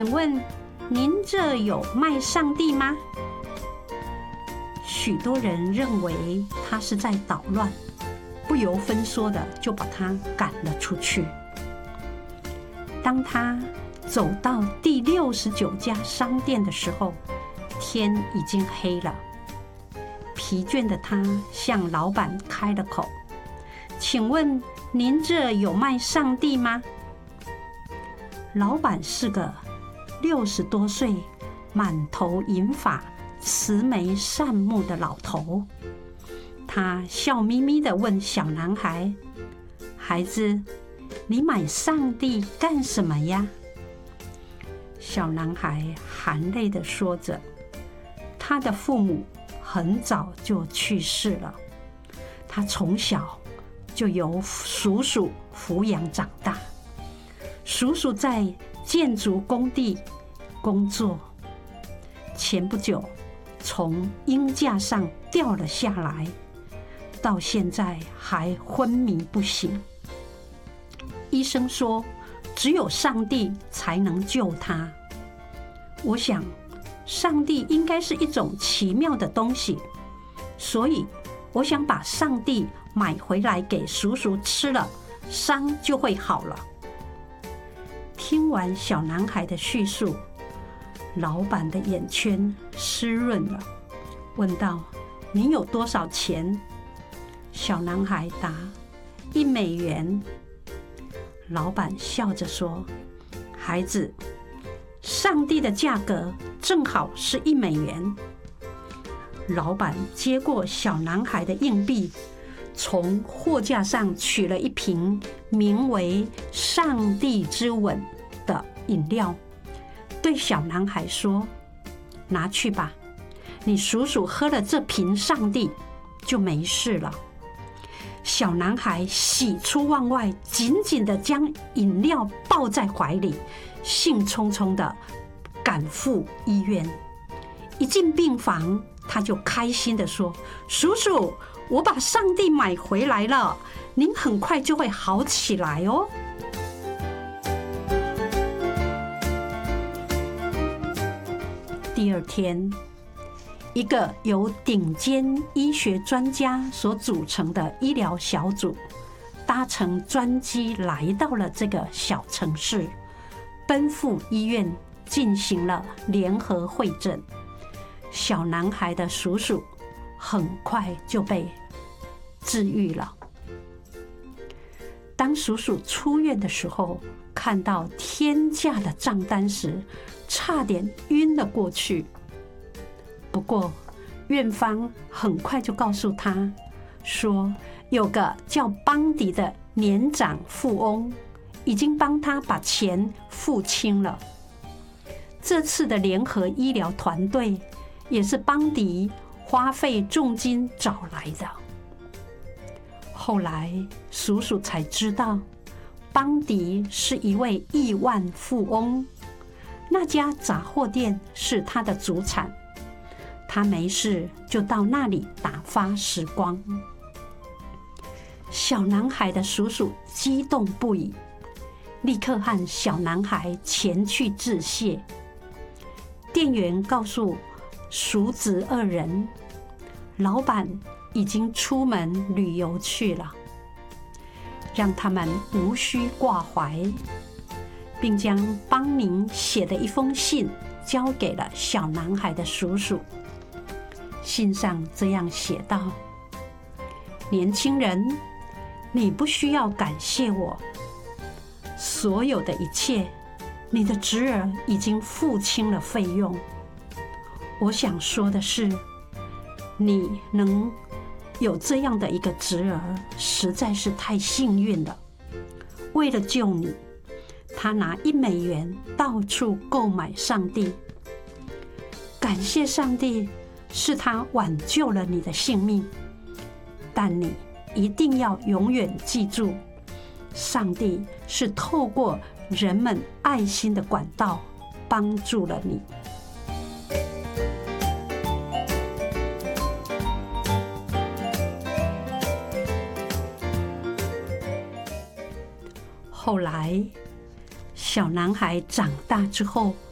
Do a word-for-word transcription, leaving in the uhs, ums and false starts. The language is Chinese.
请问您这有卖上帝吗？许多人认为他是在捣乱，不由分说的就把他赶了出去。当他走到第六十九家商店的时候，天已经黑了。疲倦的他向老板开了口：“请问您这有卖上帝吗？”老板是个六十多岁、满头银发、慈眉善目的老头。他笑眯眯地问小男孩：“孩子，你买上帝干什么呀？”小男孩含泪地说着：“他的父母很早就去世了，他从小就由叔叔抚养长大。叔叔在建筑工地工作，前不久从鹰架上掉了下来，到现在还昏迷不醒。医生说，只有上帝才能救他。我想，上帝应该是一种奇妙的东西，所以我想把上帝买回来给叔叔吃了，伤就会好了。”听完小男孩的叙述，老板的眼圈湿润了，问道：“你有多少钱？”小男孩答：“一美元。”老板笑着说：“孩子，上帝的价格正好是一美元。”老板接过小男孩的硬币，从货架上取了一瓶名为“上帝之吻”的饮料，对小男孩说：“拿去吧，你叔叔喝了这瓶上帝就没事了。”小男孩喜出望外，紧紧地将饮料抱在怀里，兴冲冲地赶赴医院。一进病房，他就开心地说：“叔叔，我把上帝买回来了，您很快就会好起来哦。”第二天，一个由顶尖医学专家所组成的医疗小组搭乘专机来到了这个小城市，奔赴医院进行了联合会诊。小男孩的叔叔很快就被治愈了。当叔叔出院的时候，看到天价的账单时，差点晕了过去。不过，院方很快就告诉他说，有个叫邦迪的年长富翁已经帮他把钱付清了。这次的联合医疗团队也是邦迪花费重金找来的。后来，叔叔才知道，邦迪是一位亿万富翁，那家杂货店是他的祖产，他没事就到那里打发时光。小男孩的叔叔激动不已，立刻和小男孩前去致谢。店员告诉叔侄二人，老板已经出门旅游去了，让他们无需挂怀，并将邦宁写的一封信交给了小男孩的叔叔。信上这样写道：“年轻人，你不需要感谢我，所有的一切，你的侄儿已经付清了费用。我想说的是，你能有这样的一个侄儿，实在是太幸运了。为了救你，他拿一美元到处购买上帝。感谢上帝，是他挽救了你的性命。但你一定要永远记住，上帝是透过人们爱心的管道帮助了你。”后来，小男孩长大之后，